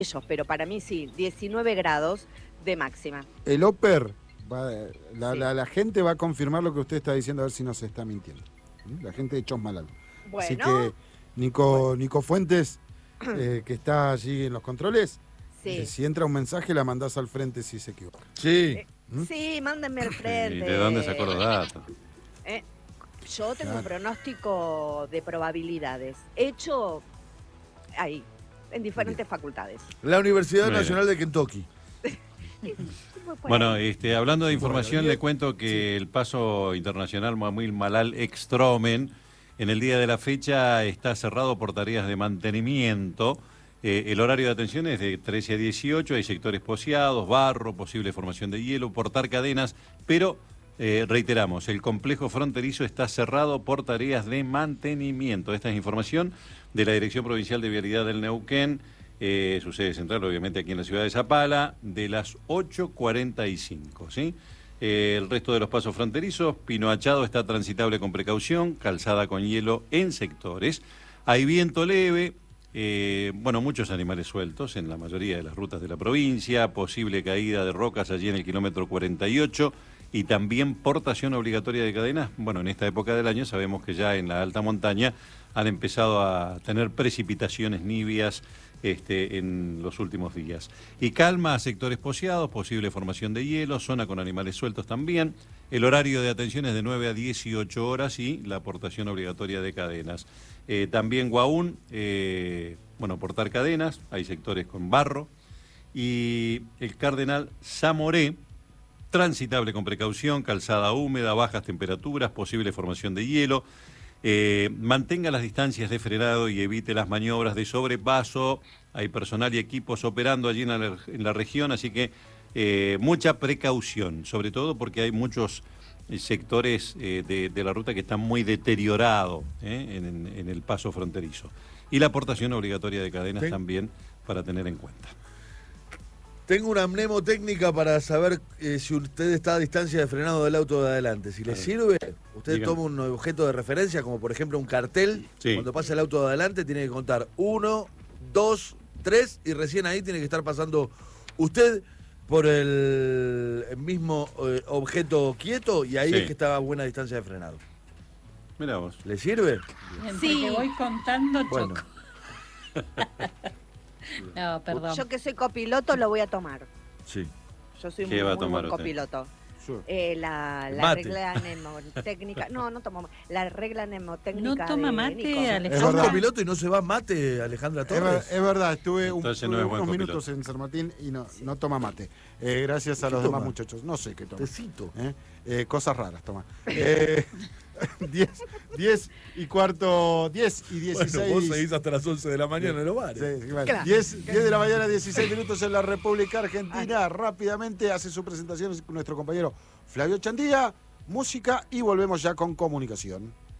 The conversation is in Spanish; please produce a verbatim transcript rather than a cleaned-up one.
ellos, pero para mí sí, diecinueve grados de máxima. El Oper, va, la, Sí. la, la gente va a confirmar lo que usted está diciendo, a ver si no se está mintiendo. ¿Mm? La gente de Chosmalal. Bueno. Así que Nico, Bueno. Nico Fuentes, eh, que está allí en los controles, Sí. eh, si entra un mensaje la mandás al frente si se equivoca. Sí. Eh, sí, mándenme al frente. ¿Y de dónde sacó los datos? Eh, yo tengo Claro. un pronóstico de probabilidades hecho ahí, en diferentes facultades. La Universidad Mira. Nacional de Kentucky. Bueno, este, hablando de información, Bueno, le cuento que el paso internacional Mohammed Malal Extromen en el día de la fecha está cerrado por tareas de mantenimiento. Eh, el horario de atención es de trece a dieciocho, hay sectores poseados, barro, posible formación de hielo, portar cadenas, pero eh, reiteramos, el complejo fronterizo está cerrado por tareas de mantenimiento. Esta es información de la Dirección Provincial de Vialidad del Neuquén. Eh, su sede central, obviamente, aquí en la ciudad de Zapala, de las ocho cuarenta y cinco, ¿sí? Eh, el resto de los pasos fronterizos, Pino Achado está transitable con precaución, calzada con hielo en sectores. Hay viento leve, eh, bueno, muchos animales sueltos en la mayoría de las rutas de la provincia, posible caída de rocas allí en el kilómetro cuarenta y ocho y también portación obligatoria de cadenas. Bueno, en esta época del año sabemos que ya en la alta montaña han empezado a tener precipitaciones nivias Este, en los últimos días. Y calma a sectores poseados, posible formación de hielo, zona con animales sueltos también. El horario de atención es de nueve a dieciocho horas y la aportación obligatoria de cadenas. Eh, también Guaún, eh, bueno, portar cadenas, hay sectores con barro. Y el Cardenal Zamoré, transitable con precaución, calzada húmeda, bajas temperaturas, posible formación de hielo. Eh, mantenga las distancias de frenado y evite las maniobras de sobrepaso. Hay personal y equipos operando allí en la, en la región, así que eh, mucha precaución, sobre todo porque hay muchos eh, sectores eh, de, de la ruta que están muy deteriorados eh, en, en el paso fronterizo. Y la aportación obligatoria de cadenas ¿Sí? también para tener en cuenta. Tengo una mnemotécnica para saber eh, si usted está a distancia de frenado del auto de adelante. Si le sirve, usted Dígame. toma un objeto de referencia, como por ejemplo un cartel. Sí. Cuando pasa el auto de adelante, tiene que contar uno, dos, tres, y recién ahí tiene que estar pasando usted por el mismo eh, objeto quieto, y ahí Sí. es que está a buena distancia de frenado. Mirá vos. ¿Le sirve? Entre Sí. que voy contando, Bueno. choco. No, perdón. Yo que soy copiloto lo voy a tomar. Sí. Yo soy ¿Qué muy, va a muy tomar buen usted? copiloto. Sí. Eh, la, la Mate. regla mnemotécnica. No, no tomo mate. La regla mnemotécnica. No toma de mate, Nico. Alejandra. ¿Sos verdad. copiloto y no se va mate, Alejandra Es, ver- Torres? es verdad, estuve un- Entonces no es buen unos copiloto. minutos en San Martín y no, no toma mate. Eh, gracias a ¿Qué los toma? demás muchachos. No sé qué toma. Tecito. ¿Eh? Eh, cosas raras, toma. Eh, diez y cuarto, diez y dieciséis. Bueno, vos seguís hasta las once de la mañana en los bares. Sí, sí, bueno. Claro. diez, diez de la mañana, dieciséis minutos en la República Argentina. Rápidamente hace su presentación nuestro compañero Flavio Chandía, música y volvemos ya con comunicación.